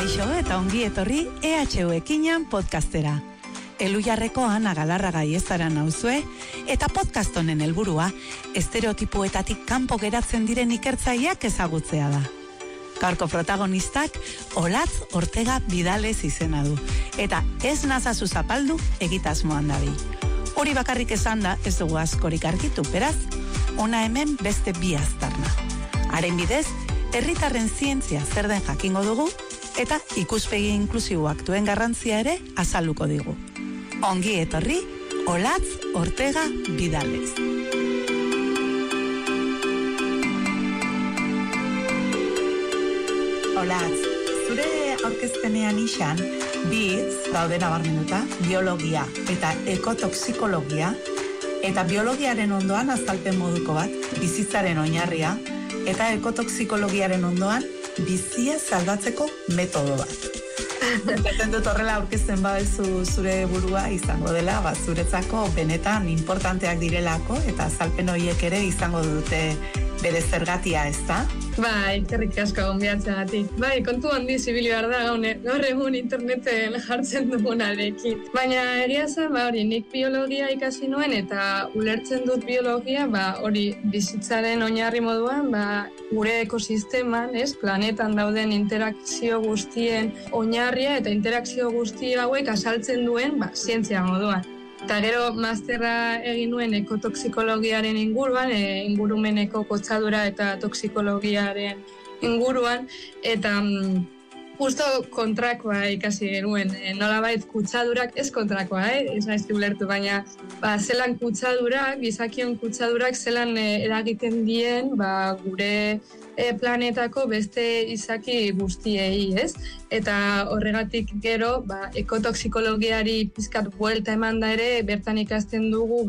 Kaixo eta ongi etorri EHU Ekinan podcastera. Elujarreko Ana Galarra Gaiezara nauzue eta podcast honen helburua estereotipoetatik kanpo geratzen diren ikertzaileak ezagutzea da. Gaurko protagonistak Olatz Ortega Bidales izena du eta ez nazazu zapaldu egitasmoan dabil. Hori bakarrik esan da ez dugu askorik argitu, beraz, ona hemen beste bi aztarna. Haren bidez, herritarren zientzia zer den jakingo dugu eta ikuspegi inklusiboak duen garrantzia ere azalduko digu. Ongi etorri, Olatz Ortega Bidales. Olatz, zure aurkezpenean izan, bi hitz daude nabarmenduta, biologia eta ekotoxikologia, eta biologiaren ondoan azalpen moduko bat, bizitzaren oinarria, eta ekotoxikologiaren ondoan bizia salbatzeko metodo bat. Zaten dut horrela aurkezten badezu zure burua izango dela, zuretzako benetan importanteak direlako, eta azalpen horiek ere izango dute bere zergatia, ez da? Bai, eskerrik asko gonbidatzeagatik. Bai, kontu handi zibili behar da gaur egun interneten jartzen dugunarekin. Baina egia zen, nik biologia ikasi nuen eta ulertzen dut biologia, hori bizitzaren oinarri moduan, gure ekosisteman, planetan dauden interakzio guztien oinarria eta interakzio guzti hauek azaltzen duen, zientzia moduan. Eta gero masterra egin nuen ekotoxikologiaren inguruan, ingurumeneko kutsadura eta toksikologiaren inguruan, eta justo kontrakoa ikasi genuen, nolabait kutsadurak ez kontrakoa, ez naizki ulertu, baina zelan kutsadurak, gizakion kutsadurak zelan eragiten dien gure planetako beste izaki guztiei, ez? Eta horregatik gero, ekotoxikologiari pizkat buelta eman da ere, bertan ikasten dugu,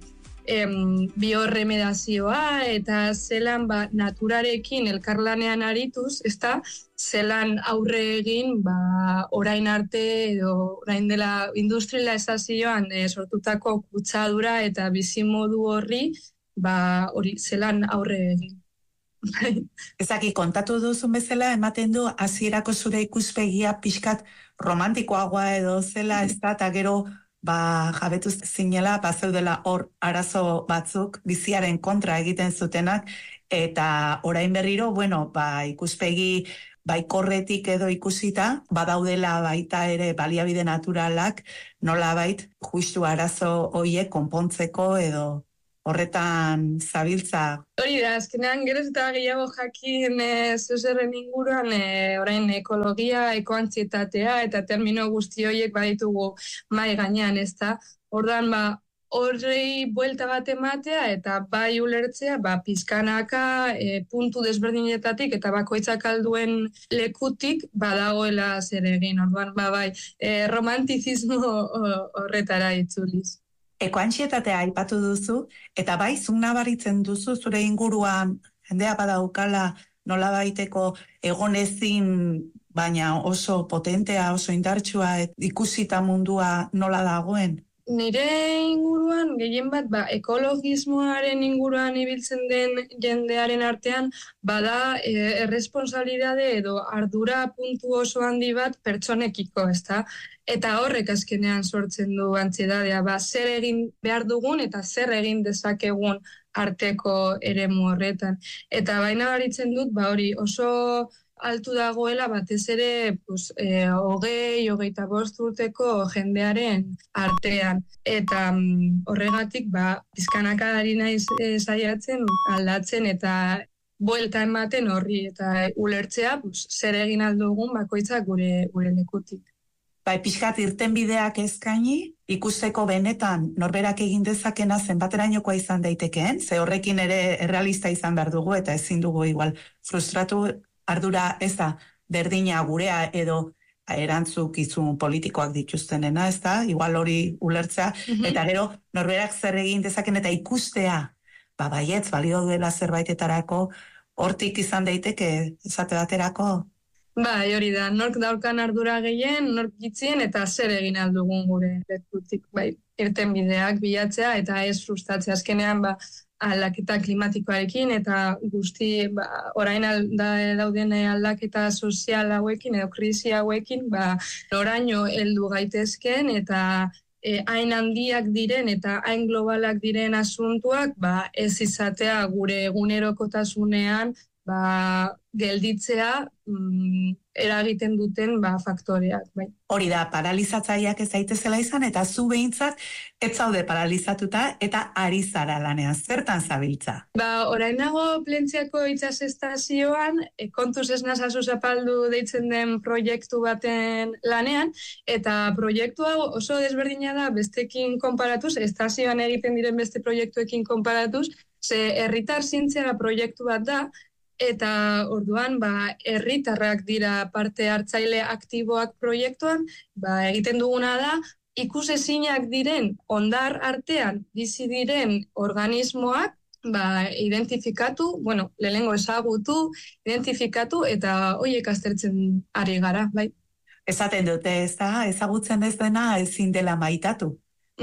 biorremedazioa eta zelan naturarekin elkarlanean arituz, ezta zelan aurre egin orain arte edo orain dela industrializazioan sortutako kutsadura eta bizimodu horri hori zelan aurre egin. Ezaki, kontatu duzun bezala, ematen du hasierako zure ikuspegia pixkat romantikoagoa edo zela, ez da, eta gero jabetu zinela, zeudela hor arazo batzuk biziaren kontra egiten zutenak, eta orain berriro, ikuspegi baikorretik edo ikusita, badaudela baita ere baliabide naturalak, nolabait justu arazo horiek konpontzeko edo horretan zabiltza. Hori da, azkenean geroz eta gehiago jakin zuzerren inguruan, orain ekologia, ekoantzietatea eta termino guzti horiek baditugu mai gainean, ez da. Orduan, horrei buelta bat ematea eta bai ulertzea, pizkanaka, puntu desberdinetatik eta bakoitzak alduen lekutik badagoela zer egin. Orduan, romantizismo horretara itzuliz. Ekoantzietatea aipatu duzu, eta zuk nabaritzen duzu zure inguruan, jendea badaukala nolabaiteko egonezin, baina oso potentea, oso indartsua, ikusita mundua nola dagoen? Nire inguruan, gehien bat, ekologismoaren inguruan ibiltzen den jendearen artean, bada erresponsabilidade edo ardura puntu oso handi bat pertsonekiko, ezta? Eta horrek azkenean sortzen du antsiedadea, zer egin behar dugun eta zer egin dezakegun arteko eremu horretan. Eta baina baritzen dut, hori oso altu dagoela batez ere 20-25 urteko jendearen artean. Eta horregatik pizkanaka ari naiz saiatzen aldatzen eta buelta ematen horri eta ulertzea zer egin aldugun bakoitzak gure lekutik. Pixkat irtenbideak eskaini, ikusteko benetan norberak egin dezakena zenbaterainokoa izan daitekeen, ze horrekin ere errealista izan behar dugu eta ezin dugu igual frustratu ardura ez da berdina gurea edo erantzukizun politikoak dituztenena, ez da, igual hori ulertzea, eta gero norberak zer egin dezaken eta ikustea, baietz, balio duela zerbaitetarako, hortik izan daiteke, esate baterako. Hori da, nork daukan ardura gehien, nork gitzien eta zer egin aldugun gure lekutik, irtenbideak bilatzea eta ez frustratzea. Azkenean, aldaketa klimatikoarekin eta guzti orain dauden aldaketa sozial hauekin edo krisi hauekin noraino heldu gaitezken eta hain handiak diren eta hain globalak diren asuntuak ez izatea gure egunerokotasunean gelditzea eragiten duten faktoreak. Bai. Hori da, paralizatzaileak ez daitezela izan, eta zu behintzat ez zaude paralizatuta eta ari zara lanean. Zertan zabiltza? Orainago Plentziako itsas estazioan, kontuz ez nazazu zapaldu deitzen den proiektu baten lanean, eta proiektu hau oso desberdina da bestekin konparatuz, estazioan egiten diren beste proiektuekin konparatuz, ze herritar zientzia proiektu bat da, eta orduan herritarrak dira parte hartzaile aktiboak proiektuan, egiten duguna da ikusezinak diren ondar artean bizi diren organismoak identifikatu, lehenengo ezagutu, identifikatu eta horiek aztertzen ari gara, bai. Esaten dute, ezagutzen ez dena ezin dela maitatu.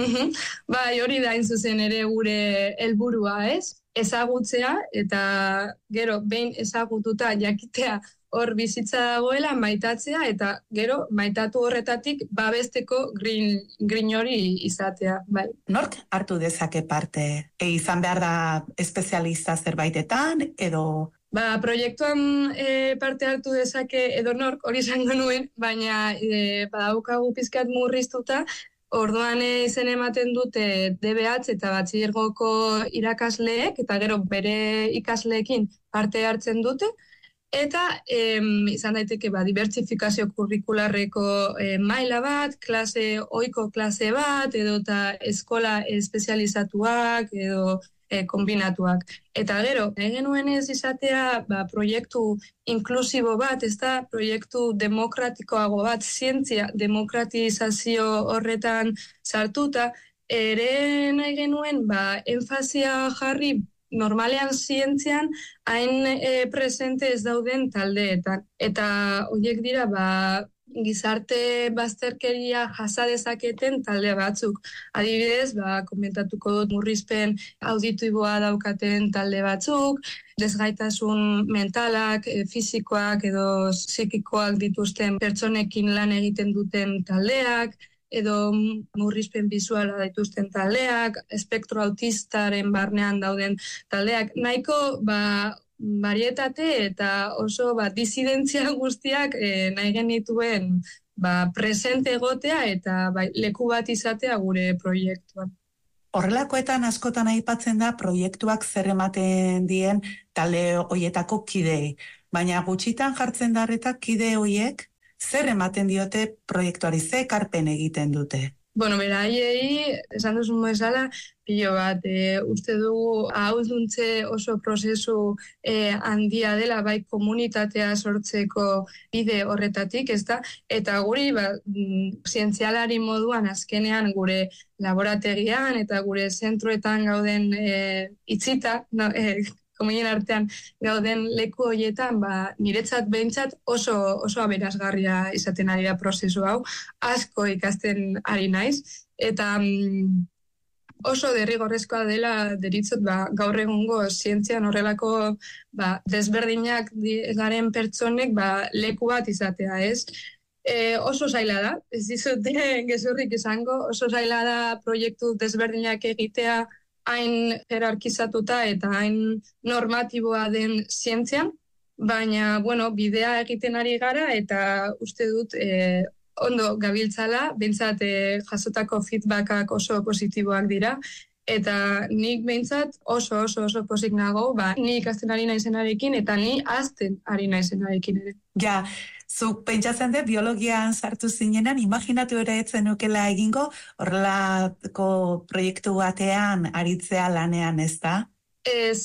Bai, hori da hain zuzen ere gure helburua, ez? Ezagutzea eta gero behin ezagututa jakitea hor bizitza dagoela maitatzea eta gero maitatu horretatik babesteko grin hori izatea. Bai. Nork hartu dezake parte? Izan behar da espezialista zerbaitetan edo... Proiektuan parte hartu dezake edo nork hori izango nuen, baina badaukagu pizkat murriztuta. Orduan izen ematen dute DBH eta batxilergoko irakasleek eta gero bere ikasleekin parte hartzen dute eta izan daiteke dibertsifikazio kurrikularreko maila bat, ohiko klase bat edo eta eskola espezializatuak edo kombinatuak. Eta gero, genuen ez izatea proiektu inklusibo bat, ez da proiektu demokratikoago bat, zientzia demokratizazio horretan sartuta, ere nahi genuen enfazia jarri normalean zientzian hain presente ez dauden taldeetan. Eta horiek dira gizarte bazterkeria jasa dezaketen talde batzuk. Adibidez, komentatuko dut murrizpen auditiboa daukaten talde batzuk, desgaitasun mentalak, fisikoak edo psikikoak dituzten pertsonekin lan egiten duten taldeak, edo murrizpen bizuala dituzten taldeak, espektro autistaren barnean dauden taldeak. Nahiko barietate eta oso disidentzia guztiak nahi genituen presente egotea eta leku bat izatea gure proiektuan. Horrelakoetan askotan aipatzen da proiektuak zer ematen dien talde hoietako kideei, baina gutxitan jartzen darretak kide hoiek zer ematen diote proiektuari, ze ekarpen egiten dute? Beraiei, esan duzun bezala, pilo bat, uste dugu ahulduntze oso prozesu handia dela, bai komunitatea sortzeko bide horretatik, ez da? Eta guri, zientzialari moduan azkenean gure laborategian eta gure zentroetan gauden itzita, kominen artean gauden leku horietan, niretzat behintzat oso aberasgarria izaten ari da prozesu hau, asko ikasten ari naiz, eta oso derrigorrezkoa dela deritzot gaur egungo zientzian horrelako desberdinak garen pertsonek leku bat izatea, ez? Oso zaila da, ez dizute gezurrik izango, oso zaila da proiektu desberdinak egitea hain jerarkizatuta eta hain normatiboa den zientzian, baina, bidea egiten ari gara eta uste dut ondo gabiltzala, behintzat jasotako feedbackak oso positiboak dira, eta nik behintzat oso pozik nago, ni ikasten ari naizenarekin eta ni hazten ari naizenarekin ere. Ja, zuk pentsatzen dut biologian sartu zinenan, imaginatu ere etzen nukela egingo, horrelako proiektu batean aritzea lanean, ez da? Ez,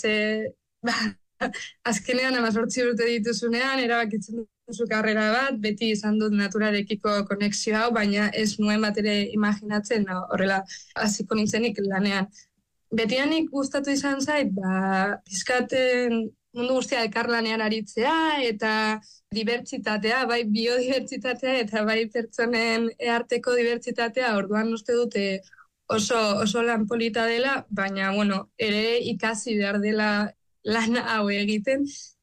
azkenean 18 urte dituzunean, erabakitzen duzu karrera bat, beti izan dut naturarekiko konexio hau, baina ez nuen bat ere imaginatzen, horrela hasiko nintzenik lanean. Betianik gustatu izan zait, pizkaten mundu guztia elkarlanean aritzea eta dibertsitatea, bai biodibertsitatea eta bai pertsonen arteko dibertsitatea, orduan uste dute oso lan polita dela, baina, bueno, ere ikasi behar dela lan hau egiten,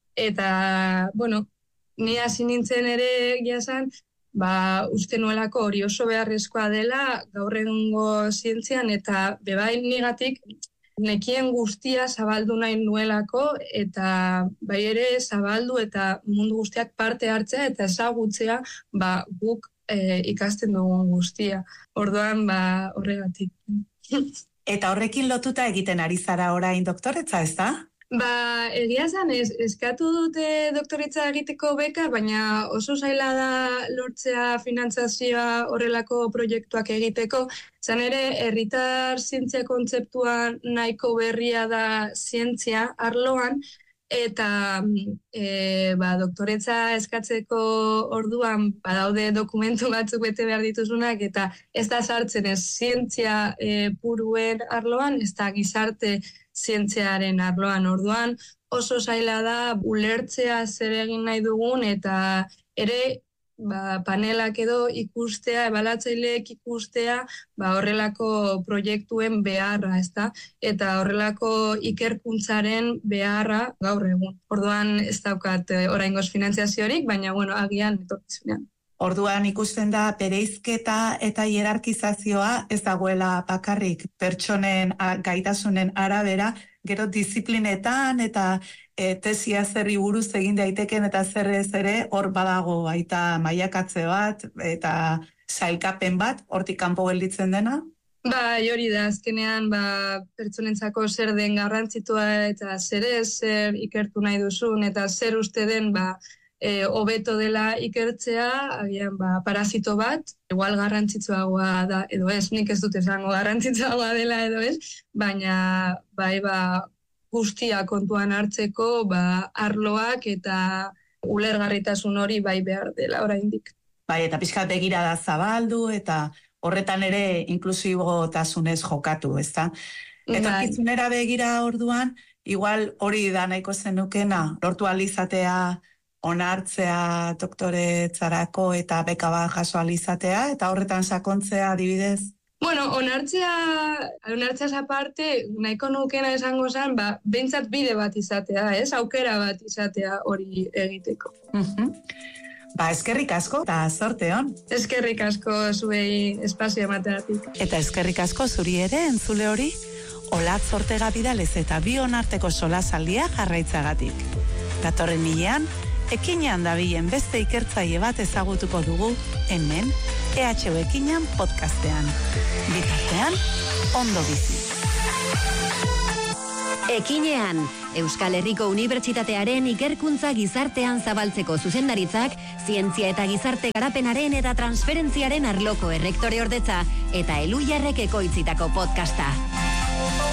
eta, bueno, ni hasi nintzen ere giazan, uste nuelako hori oso beharrezkoa dela gaur egungo zientzian, eta bebain nigatik nekien guztia zabaldu nahi nuelako, eta bai ere zabaldu eta mundu guztiak parte hartzea eta ezagutzea guk ikasten dugun guztia. Orduan, horregatik. Eta horrekin lotuta egiten ari zara orain doktoretza, ez da? Egia zan, eskatu dute doktoretza egiteko beka, baina oso zaila da lortzea finantzazioa horrelako proiektuak egiteko. Zan ere, herritar zientzia kontzeptuan nahiko berria da zientzia arloan, eta doktoretza eskatzeko orduan badaude dokumentu batzuk bete behar dituzunak, eta ez da sartzen ez zientzia puruen arloan, ez da gizarte zientziaren arloan. Orduan oso zaila da ulertzea zer egin nahi dugun, eta ere panelak edo ikustea, ebaluatzaileek ikustea horrelako proiektuen beharra, ezta? Eta horrelako ikerkuntzaren beharra gaur egun. Orduan ez daukat oraingoz finanziaziorik, baina agian etorkizunean. Orduan ikusten da bereizketa eta hierarkizazioa ez dagoela bakarrik pertsonen gaitasunen arabera, gero disiplinetan eta tesia zerri buruz egin daiteken eta zerrez ere hor badago baita mailakatze bat eta sailkapen bat, hortik kanpo gelditzen dena? Hori da, azkenean pertsonentzako zer den garrantzitua eta zer ikertu nahi duzun eta zer uste den hobeto dela ikertzea, agian parasito bat, igual garrantzitsuagoa da edo ez, nik ez dut esango garrantzitsuagoa dela edo ez, baina guztia kontuan hartzeko arloak eta ulergarritasun hori behar dela oraindik. Eta pixkat begirada zabaldu eta horretan ere inklusibotasunez jokatu, ezta? Eta kizunera begira orduan, igual hori da nahiko zenukena, lortu alizatea onartzea doktoretzarako eta beka bat jaso alizatea, eta horretan sakontzea adibidez? Onartzeaz aparte, nahiko nukena esango zen, behintzat bide bat izatea, aukera bat izatea hori egiteko. Eskerrik asko eta zorte hon. Eskerrik asko zuei espazio emateatik. Eta eskerrik asko zuri ere entzule hori, Olatz Ortega Bidalez eta bi onarteko solasaldia jarraitzagatik. Datorren hilean, ekinean dabilen beste ikertzaile bat ezagutuko dugu hemen EHU Ekinean podcastean. Bitartean, ondo bizi. Ekinean, Euskal Herriko Unibertsitatearen ikerkuntza gizartean zabaltzeko zuzendaritzak, zientzia eta gizarte garapenaren eta transferentziaren arloko errektore ordetza eta Elhuyarrek ekoitzitako podcasta.